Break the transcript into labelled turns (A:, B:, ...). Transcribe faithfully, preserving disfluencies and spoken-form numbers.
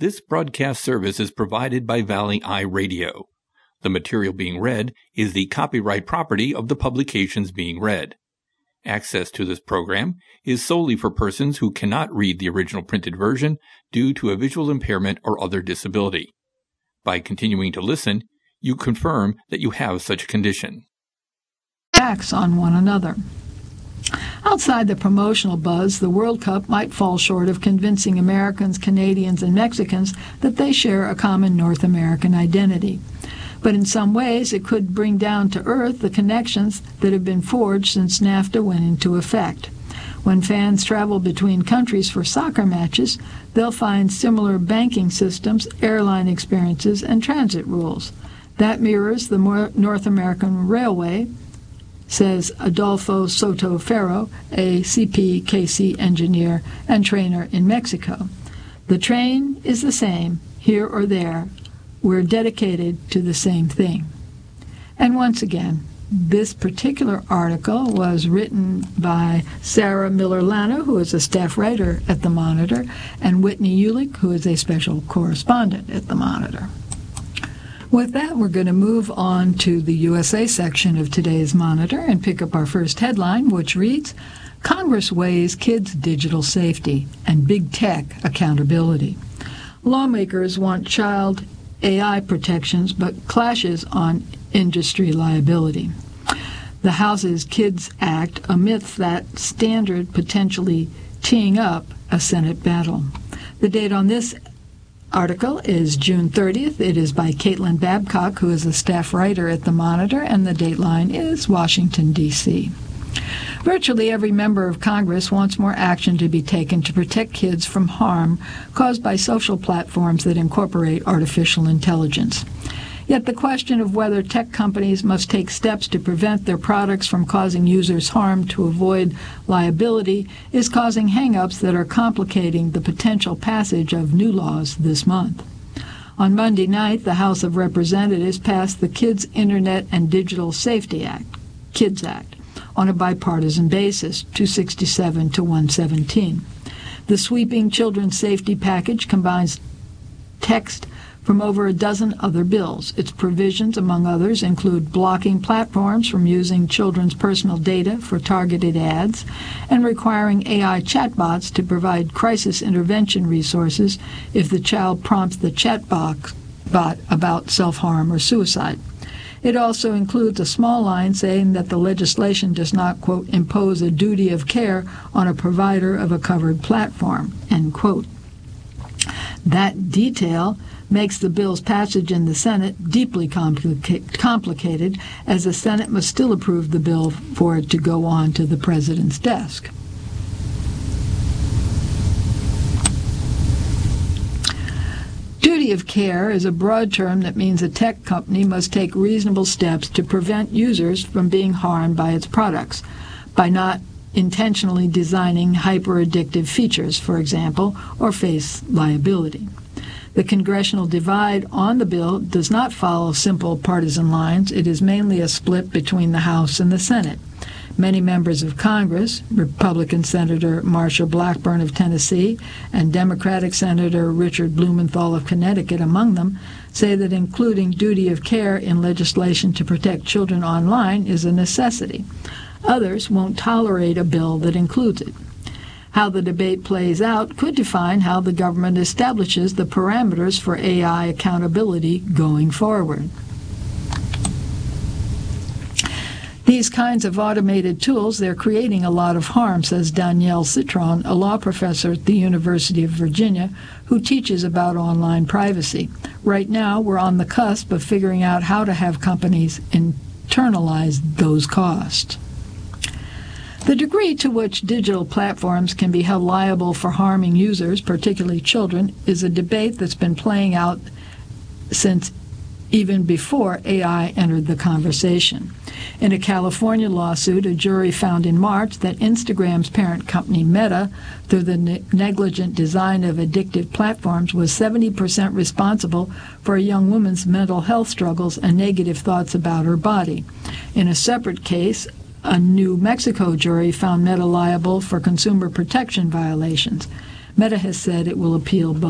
A: This broadcast service is provided by Valley Eye Radio. The material being read is the copyright property of the publications being read. Access to this program is solely for persons who cannot read the original printed version due to a visual impairment or other disability. By continuing to listen, you confirm that you have such a condition.
B: Acts on one another. Outside the promotional buzz, the World Cup might fall short of convincing Americans, Canadians, and Mexicans that they share a common North American identity. But in some ways, it could bring down to earth the connections that have been forged since NAFTA went into effect. When fans travel between countries for soccer matches, they'll find similar banking systems, airline experiences, and transit rules. That mirrors the North American Railway, says Adolfo Soto Ferro, a C P K C engineer and trainer in Mexico. The train is the same, here or there. We're dedicated to the same thing. And once again, this particular article was written by Sarah Miller-Lano, who is a staff writer at The Monitor, and Whitney Ulick, who is a special correspondent at The Monitor. With that, we're going to move on to the U S A section of today's Monitor and pick up our first headline, which reads, Congress weighs kids' digital safety and big tech accountability. Lawmakers want child A I protections, but clashes on industry liability. The House's Kids Act omits that standard, potentially teeing up a Senate battle. The date on this article is June thirtieth. It is by Caitlin Babcock, who is a staff writer at The Monitor, and the dateline is Washington, D C Virtually every member of Congress wants more action to be taken to protect kids from harm caused by social platforms that incorporate artificial intelligence. Yet the question of whether tech companies must take steps to prevent their products from causing users harm to avoid liability is causing hang-ups that are complicating the potential passage of new laws this month. On Monday night, the House of Representatives passed the Kids Internet and Digital Safety Act, KIDS Act, on a bipartisan basis, two sixty-seven to one seventeen. The sweeping children's safety package combines text from over a dozen other bills. Its provisions, among others, include blocking platforms from using children's personal data for targeted ads and requiring A I chatbots to provide crisis intervention resources if the child prompts the chatbot about self-harm or suicide. It also includes a small line saying that the legislation does not, quote, impose a duty of care on a provider of a covered platform, end quote. That detail makes the bill's passage in the Senate deeply complica- complicated, as the Senate must still approve the bill for it to go on to the president's desk. Duty of care is a broad term that means a tech company must take reasonable steps to prevent users from being harmed by its products, by not intentionally designing hyper-addictive features, for example, or face liability. The congressional divide on the bill does not follow simple partisan lines. It is mainly a split between the House and the Senate. Many members of Congress, Republican Senator Marsha Blackburn of Tennessee and Democratic Senator Richard Blumenthal of Connecticut among them, say that including duty of care in legislation to protect children online is a necessity. Others won't tolerate a bill that includes it. How the debate plays out could define how the government establishes the parameters for A I accountability going forward. These kinds of automated tools, they're creating a lot of harm, says Danielle Citron, a law professor at the University of Virginia who teaches about online privacy. Right now, we're on the cusp of figuring out how to have companies internalize those costs. The degree to which digital platforms can be held liable for harming users, particularly children, is a debate that's been playing out since even before A I entered the conversation. In a California lawsuit, a jury found in March that Instagram's parent company Meta, through the ne- negligent design of addictive platforms, was seventy percent responsible for a young woman's mental health struggles and negative thoughts about her body. In a separate case, a New Mexico jury found Meta liable for consumer protection violations. Meta has said it will appeal both